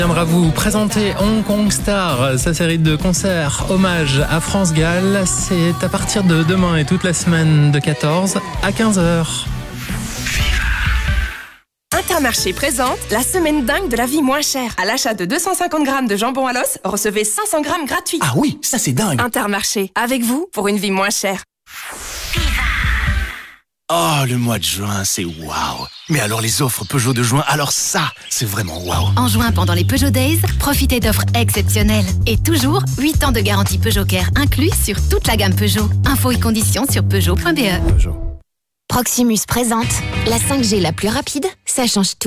Viendra vous présenter Hong Kong Star, sa série de concerts hommage à France Gall. C'est à partir de demain et toute la semaine de 14 à 15h. Intermarché présente la semaine dingue de la vie moins chère. À l'achat de 250 grammes de jambon à l'os, recevez 500 grammes gratuits. Ah oui, ça c'est dingue. Intermarché, avec vous pour une vie moins chère. Oh, le mois de juin, c'est waouh. Mais alors les offres Peugeot de juin, alors ça, c'est vraiment waouh. En juin, pendant les Peugeot Days, profitez d'offres exceptionnelles. Et toujours, 8 ans de garantie Peugeot Care inclus sur toute la gamme Peugeot. Infos et conditions sur Peugeot.be. Peugeot. Proximus présente la 5G la plus rapide, ça change tout.